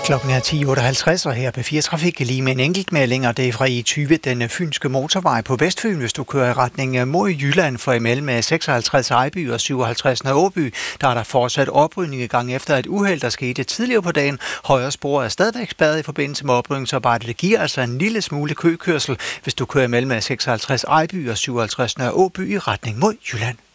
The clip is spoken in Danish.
Klokken er 10.58, og her på 4 Trafik lige med en enkelt melding, og det er fra E20, den fynske motorvej på Vestfyn, hvis du kører i retning mod Jylland, for imellem 56 Ejby og 57 Nørreby. Der er der fortsat oprydning i gang efter et uheld, der skete tidligere på dagen. Højre spor er stadigvæk spærret i forbindelse med oprydningsarbejdet. Det giver altså en lille smule køkørsel, hvis du kører imellem 56 Ejby og 57 Nørreby i retning mod Jylland.